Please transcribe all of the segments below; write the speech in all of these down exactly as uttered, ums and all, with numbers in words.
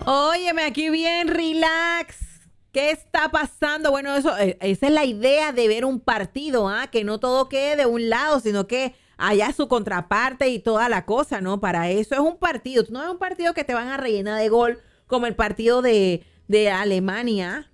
Óyeme, aquí bien, relax. ¿Qué está pasando? Bueno, eso, eh, esa es la idea de ver un partido, ¿ah? Que no todo quede de un lado, sino que haya su contraparte y toda la cosa, ¿no? Para eso es un partido. No es un partido que te van a rellenar de gol como el partido de, de Alemania.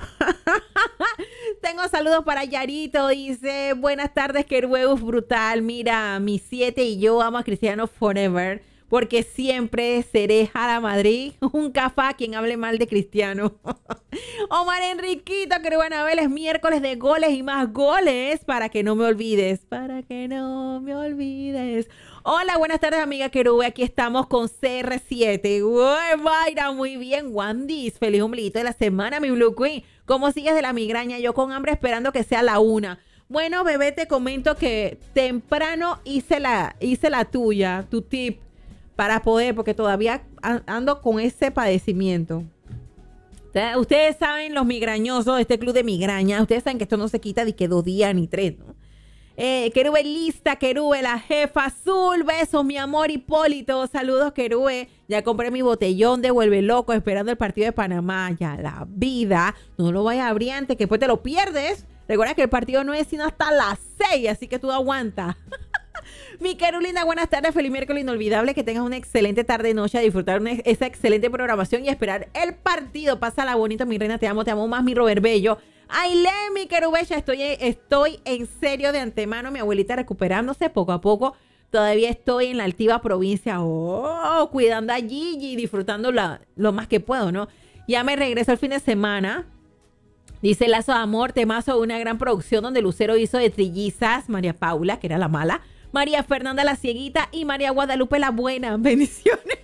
Tengo saludos para Yarito, dice, buenas tardes, Querubus, brutal. Mira, mi siete y yo amo a Cristiano forever, porque siempre seré Jala Madrid, un cafá quien hable mal de Cristiano. Omar Enriquito, que bueno, ver, es miércoles de goles y más goles, para que no me olvides, para que no me olvides. Hola, buenas tardes, amiga Querube, aquí estamos con C R siete. Uy, Mayra, muy bien, Wandis, feliz ombliguito de la semana, mi Blue Queen. ¿Cómo sigues de la migraña? Yo con hambre esperando que sea la una. Bueno, bebé, te comento que temprano hice la, hice la tuya, tu tip, para poder, porque todavía ando con ese padecimiento. Ustedes saben, los migrañosos, este club de migraña, ustedes saben que esto no se quita de que dos días ni tres, ¿no? Eh, Querube lista, Querube, la jefa azul, besos, mi amor Hipólito, saludos Querube, ya compré mi botellón de Vuelve Loco esperando el partido de Panamá, ya la vida, no lo vayas a abrir antes que después te lo pierdes. Recuerda que el partido no es sino hasta las seis, así que tú aguanta. Mi Carolina, buenas tardes, feliz miércoles inolvidable, que tengas una excelente tarde noche, a disfrutar una, esa excelente programación y esperar el partido. Pásala bonito, mi reina, te amo, te amo más, mi Robert Bello. Ailén, mi querubecha, estoy, estoy en serio de antemano, mi abuelita recuperándose poco a poco. Todavía estoy en la altiva provincia, oh, cuidando a Gigi, disfrutando la, lo más que puedo, ¿no? Ya me regreso el fin de semana. Dice Lazo de Amor, temazo, una gran producción donde Lucero hizo de trillizas, María Paula, que era la mala, María Fernanda la cieguita y María Guadalupe la buena. Bendiciones.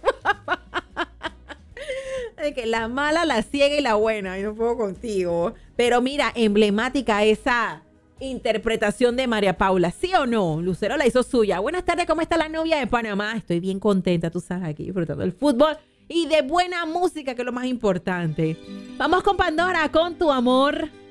De que la mala, la ciega y la buena. Yo no puedo contigo. Pero mira, emblemática esa interpretación de María Paula. ¿Sí o no? Lucero la hizo suya. Buenas tardes, ¿cómo está la novia de Panamá? Estoy bien contenta, tú sabes, aquí disfrutando del fútbol y de buena música, que es lo más importante. Vamos con Pandora, con Tu Amor.